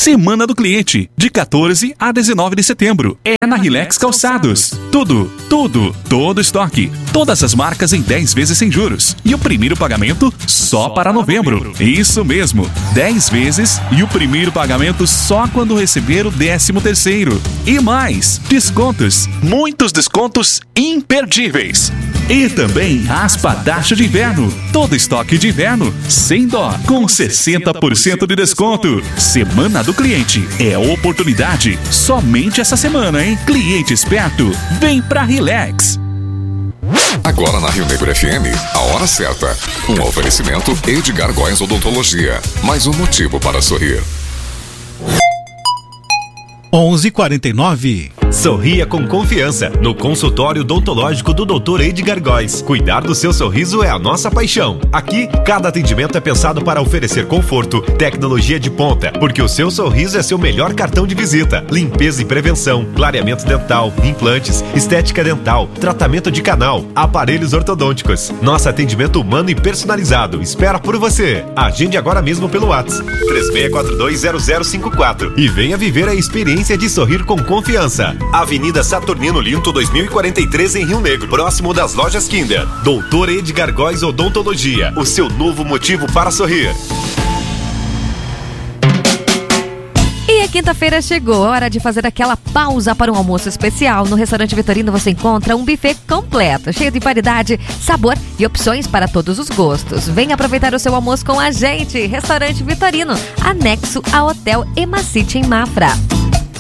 Semana do Cliente, de 14 a 19 de setembro. É na Relax Calçados. Todo estoque. Todas as marcas em 10 vezes sem juros. E o primeiro pagamento só para novembro. Isso mesmo, 10 vezes e o primeiro pagamento só quando receber o 13º. E mais, descontos. Muitos descontos imperdíveis. E também raspa taxa de inverno. Todo estoque de inverno, sem dó, com 60% de desconto. Semana do Cliente. É oportunidade. Somente essa semana, hein? Cliente esperto, vem pra Relax. Agora na Rio Negro FM, a hora certa. Um oferecimento Edgar Góes Odontologia. Mais um motivo para sorrir. 11h49. Sorria com confiança no consultório odontológico do Dr. Edgar Góes. Cuidar do seu sorriso é a nossa paixão. Aqui, cada atendimento é pensado para oferecer conforto, tecnologia de ponta, porque o seu sorriso é seu melhor cartão de visita. Limpeza e prevenção, clareamento dental, implantes, estética dental, tratamento de canal, aparelhos ortodônticos. Nosso atendimento humano e personalizado espera por você. Agende agora mesmo pelo WhatsApp 36420054 e venha viver a experiência de sorrir com confiança. Avenida Saturnino Linto 2043 em Rio Negro, próximo das lojas Kinder. Dr. Edgar Góes Odontologia, o seu novo motivo para sorrir. E a quinta-feira chegou, hora de fazer aquela pausa para um almoço especial. No Restaurante Vitorino você encontra um buffet completo, cheio de variedade, sabor e opções para todos os gostos. Venha aproveitar o seu almoço com a gente. Restaurante Vitorino, anexo ao Hotel Emacite em Mafra.